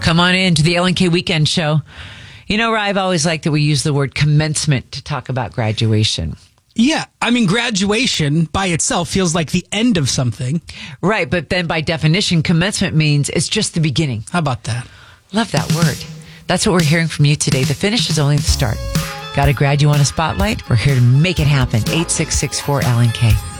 Come on in to the L&K Weekend Show. You know, I've always liked that we use the word commencement to talk about graduation. Yeah, I mean, graduation by itself feels like the end of something. Right, but then by definition, commencement means it's just the beginning. How about that? Love that word. That's what we're hearing from you today. The finish is only the start. Got a grad you want a spotlight? We're here to make it happen. 866-4LNK.